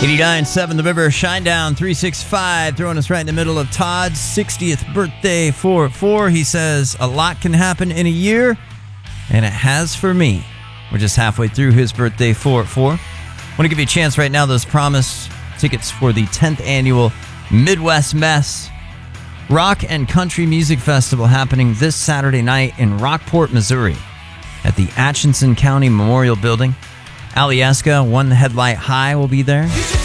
89.7 The River, Shinedown 365, throwing us right in the middle of Todd's 60th birthday. 4-4. He says, a lot can happen in a year, and it has for me. We're just halfway through his birthday. 4-4. Want to give you a chance right now, those promised tickets for the 10th annual Midwest Mess Rock and Country Music Festival happening this Saturday night in Rockport, Missouri at the Atchison County Memorial Building. Alyeska, One Headlight High will be there.